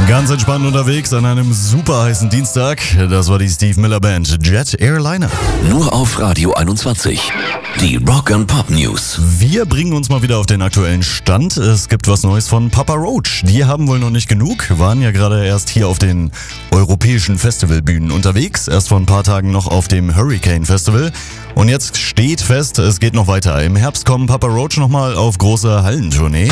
Ganz entspannt unterwegs an einem super heißen Dienstag. Das war die Steve Miller Band Jet Airliner. Nur auf Radio 21. Die Rock and Pop News. Wir bringen uns mal wieder auf den aktuellen Stand. Es gibt was Neues von Papa Roach. Die haben wohl noch nicht genug, waren ja gerade erst hier auf den europäischen Festivalbühnen unterwegs. Erst vor ein paar Tagen noch auf dem Hurricane Festival. Und jetzt steht fest, es geht noch weiter. Im Herbst kommen Papa Roach nochmal auf große Hallentournee.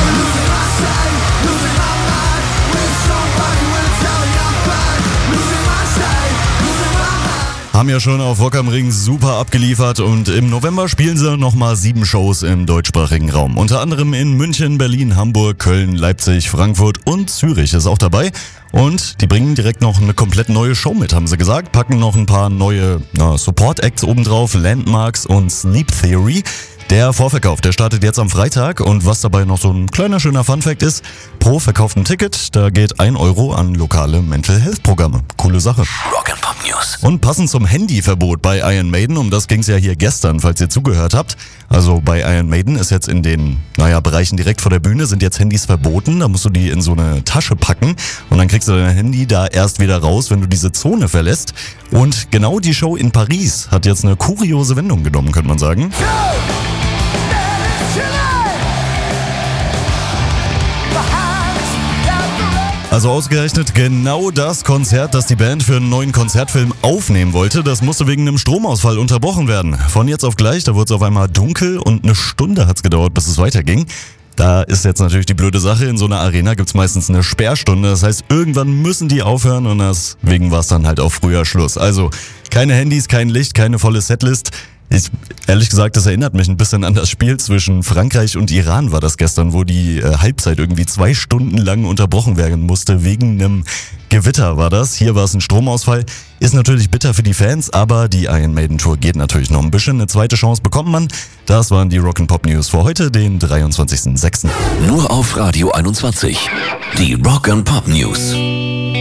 Haben ja schon auf Rock am Ring super abgeliefert und im November spielen sie nochmal 7 Shows im deutschsprachigen Raum. Unter anderem in München, Berlin, Hamburg, Köln, Leipzig, Frankfurt und Zürich ist auch dabei. Und die bringen direkt noch eine komplett neue Show mit, haben sie gesagt. Packen noch ein paar neue Support-Acts obendrauf, Landmarks und Sleep Theory. Der Vorverkauf, der startet jetzt am Freitag und was dabei noch so ein kleiner schöner Funfact ist, pro verkauften Ticket, da geht 1 Euro an lokale Mental Health Programme. Coole Sache. Rock and Pop News. Und passend zum Handyverbot bei Iron Maiden, um das ging's ja hier gestern, falls ihr zugehört habt. Also bei Iron Maiden ist jetzt in den, Bereichen direkt vor der Bühne sind jetzt Handys verboten. Da musst du die in so eine Tasche packen und dann kriegst du dein Handy da erst wieder raus, wenn du diese Zone verlässt. Und genau die Show in Paris hat jetzt eine kuriose Wendung genommen, könnte man sagen. Also ausgerechnet genau das Konzert, das die Band für einen neuen Konzertfilm aufnehmen wollte, das musste wegen einem Stromausfall unterbrochen werden. Von jetzt auf gleich, da wurde es auf einmal dunkel und eine Stunde hat es gedauert, bis es weiterging. Da ist jetzt natürlich die blöde Sache, in so einer Arena gibt's meistens eine Sperrstunde, das heißt, irgendwann müssen die aufhören und deswegen war es dann halt auch früher Schluss. Also keine Handys, kein Licht, keine volle Setlist. Ehrlich gesagt, das erinnert mich ein bisschen an das Spiel zwischen Frankreich und Iran war das gestern, wo die Halbzeit irgendwie 2 Stunden lang unterbrochen werden musste. Wegen einem Gewitter war das. Hier war es ein Stromausfall. Ist natürlich bitter für die Fans, aber die Iron Maiden Tour geht natürlich noch ein bisschen. Eine zweite Chance bekommt man. Das waren die Rock and Pop News für heute, den 23.06. Nur auf Radio 21. Die Rock and Pop News.